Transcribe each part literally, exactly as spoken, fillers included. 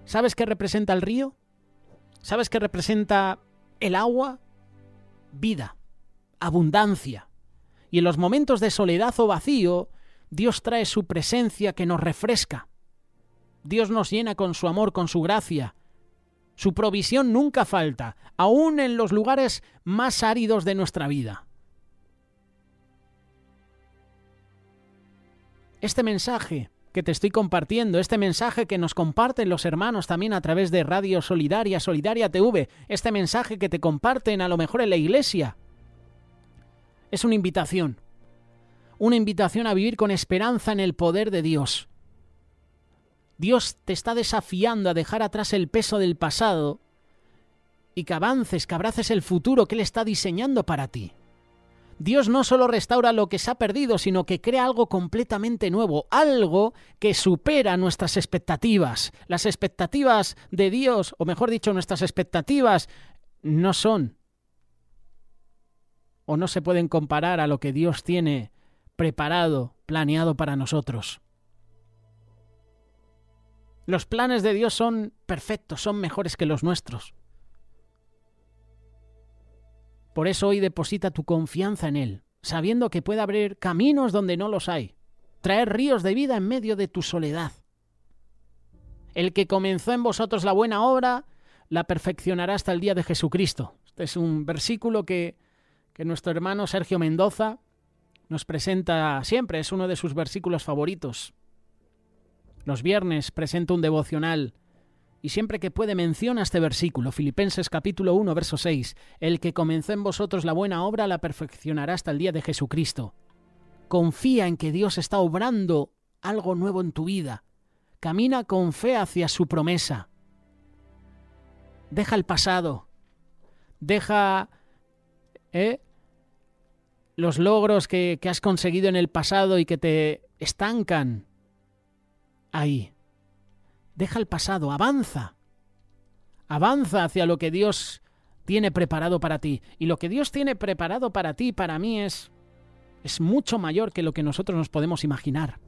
¿Sabes qué representa el río? ¿Sabes qué representa el agua? Vida, abundancia. Y en los momentos de soledad o vacío, Dios trae su presencia que nos refresca. Dios nos llena con su amor, con su gracia. Su provisión nunca falta, aún en los lugares más áridos de nuestra vida. Este mensaje que te estoy compartiendo, este mensaje que nos comparten los hermanos también a través de Radio Solidaria, Solidaria T V, este mensaje que te comparten a lo mejor en la iglesia, es una invitación, una invitación a vivir con esperanza en el poder de Dios. Dios te está desafiando a dejar atrás el peso del pasado y que avances, que abraces el futuro que Él está diseñando para ti. Dios no solo restaura lo que se ha perdido, sino que crea algo completamente nuevo, algo que supera nuestras expectativas. Las expectativas de Dios, o mejor dicho, nuestras expectativas no son o no se pueden comparar a lo que Dios tiene preparado, planeado para nosotros. Los planes de Dios son perfectos, son mejores que los nuestros. Por eso hoy deposita tu confianza en Él, sabiendo que puede abrir caminos donde no los hay, traer ríos de vida en medio de tu soledad. El que comenzó en vosotros la buena obra, la perfeccionará hasta el día de Jesucristo. Este es un versículo que, que nuestro hermano Sergio Mendoza nos presenta siempre, es uno de sus versículos favoritos. Los viernes presenta un devocional y siempre que puede menciona este versículo, Filipenses capítulo uno, verso seis. El que comenzó en vosotros la buena obra la perfeccionará hasta el día de Jesucristo. Confía en que Dios está obrando algo nuevo en tu vida. Camina con fe hacia su promesa. Deja el pasado. Deja ¿eh? los logros que, que has conseguido en el pasado y que te estancan ahí. Deja el pasado, avanza. Avanza hacia lo que Dios tiene preparado para ti. Y lo que Dios tiene preparado para ti, para mí, es, es mucho mayor que lo que nosotros nos podemos imaginar.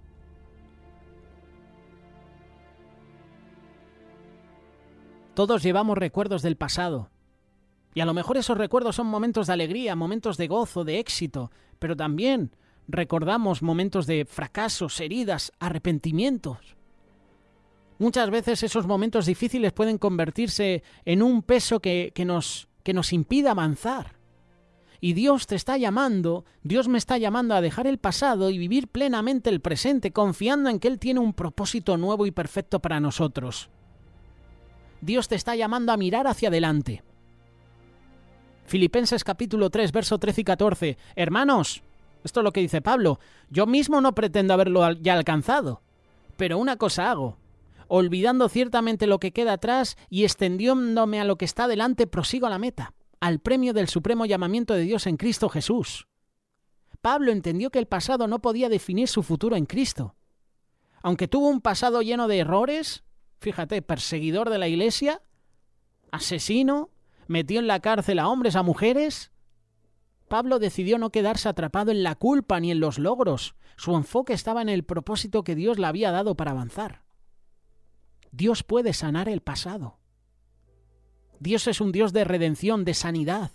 Todos llevamos recuerdos del pasado. Y a lo mejor esos recuerdos son momentos de alegría, momentos de gozo, de éxito, pero también recordamos momentos de fracasos, heridas, arrepentimientos. Muchas veces esos momentos difíciles pueden convertirse en un peso que, que, nos, que nos impide avanzar. Y Dios te está llamando, Dios me está llamando a dejar el pasado y vivir plenamente el presente, confiando en que Él tiene un propósito nuevo y perfecto para nosotros. Dios te está llamando a mirar hacia adelante. Filipenses capítulo tres, verso trece y catorce. Hermanos, esto es lo que dice Pablo, yo mismo no pretendo haberlo ya alcanzado, pero una cosa hago, olvidando ciertamente lo que queda atrás y extendiéndome a lo que está delante, prosigo a la meta, al premio del supremo llamamiento de Dios en Cristo Jesús. Pablo entendió que el pasado no podía definir su futuro en Cristo. Aunque tuvo un pasado lleno de errores, fíjate, perseguidor de la iglesia, asesino, metió en la cárcel a hombres, a mujeres, Pablo decidió no quedarse atrapado en la culpa ni en los logros. Su enfoque estaba en el propósito que Dios le había dado para avanzar. Dios puede sanar el pasado. Dios es un Dios de redención, de sanidad.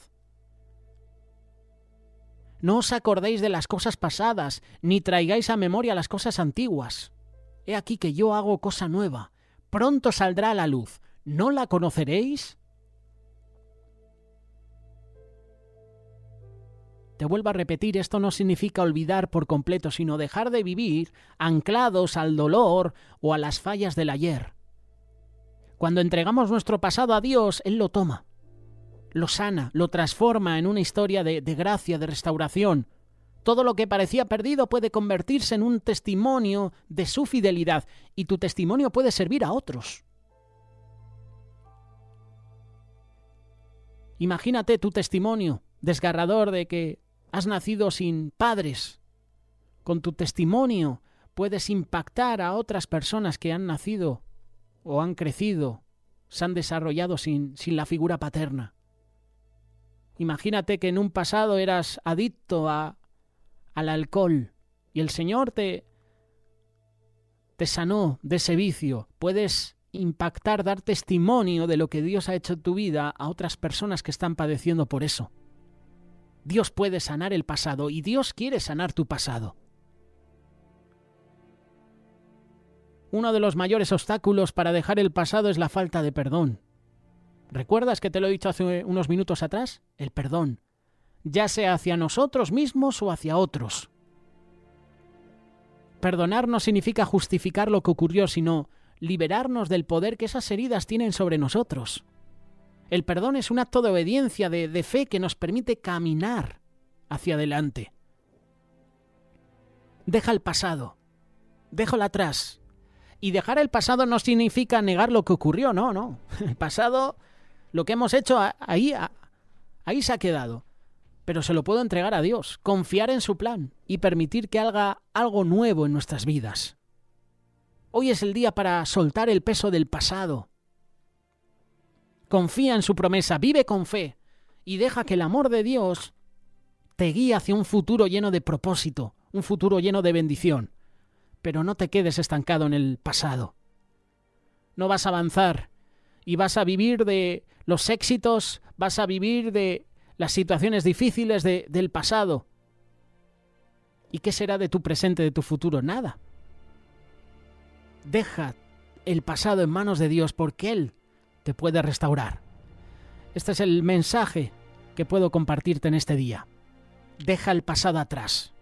No os acordéis de las cosas pasadas, ni traigáis a memoria las cosas antiguas. He aquí que yo hago cosa nueva. Pronto saldrá a la luz. ¿No la conoceréis? Te vuelvo a repetir, esto no significa olvidar por completo, sino dejar de vivir anclados al dolor o a las fallas del ayer. Cuando entregamos nuestro pasado a Dios, Él lo toma, lo sana, lo transforma en una historia de, de gracia, de restauración. Todo lo que parecía perdido puede convertirse en un testimonio de su fidelidad y tu testimonio puede servir a otros. Imagínate tu testimonio desgarrador de que has nacido sin padres. Con tu testimonio puedes impactar a otras personas que han nacido o han crecido, se han desarrollado sin, sin la figura paterna. Imagínate que en un pasado eras adicto a, al alcohol y el Señor te, te sanó de ese vicio. Puedes impactar, dar testimonio de lo que Dios ha hecho en tu vida a otras personas que están padeciendo por eso. Dios puede sanar el pasado y Dios quiere sanar tu pasado. Uno de los mayores obstáculos para dejar el pasado es la falta de perdón. ¿Recuerdas que te lo he dicho hace unos minutos atrás? El perdón, ya sea hacia nosotros mismos o hacia otros. Perdonar no significa justificar lo que ocurrió, sino liberarnos del poder que esas heridas tienen sobre nosotros. El perdón es un acto de obediencia, de, de fe que nos permite caminar hacia adelante. Deja el pasado, déjalo atrás. Y dejar el pasado no significa negar lo que ocurrió, no, no. El pasado, lo que hemos hecho, ahí, ahí se ha quedado. Pero se lo puedo entregar a Dios, confiar en su plan y permitir que haga algo nuevo en nuestras vidas. Hoy es el día para soltar el peso del pasado. Confía en su promesa, vive con fe y deja que el amor de Dios te guíe hacia un futuro lleno de propósito, un futuro lleno de bendición. Pero no te quedes estancado en el pasado. No vas a avanzar y vas a vivir de los éxitos, vas a vivir de las situaciones difíciles de, del pasado. ¿Y qué será de tu presente, de tu futuro? Nada. Deja el pasado en manos de Dios porque Él te puede restaurar. Este es el mensaje que puedo compartirte en este día. Deja el pasado atrás.